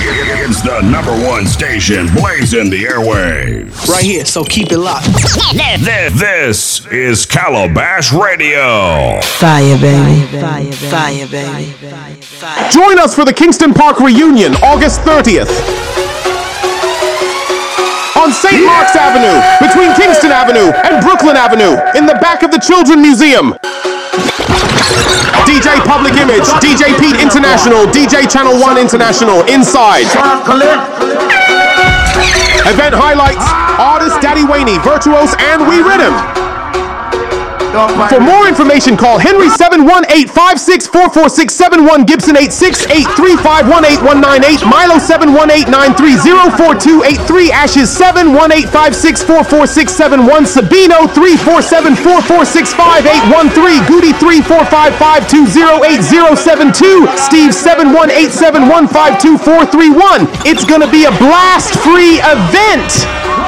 It's the #1 station blazing the airwaves. Right here, so keep it locked. This is Calabash Radio. Fire, baby. Fire, baby. Fire. Join us for the Kingston Park reunion, August 30th. On St. Mark's Avenue, between Kingston Avenue and Brooklyn Avenue, in the back of the Children Museum. DJ Public Image, DJ Pete International, DJ Channel 1 International, inside. Event highlights, artist Daddy Waney, Virtuos, and We Rhythm. For more information, call Henry 718-5644671, Gibson 868-3518198, Milo 718-9304283, Ashes 718-5644671, Sabino 347-4465813, Goody 345520872, Steve 718-7152431. It's gonna be a blast-free event.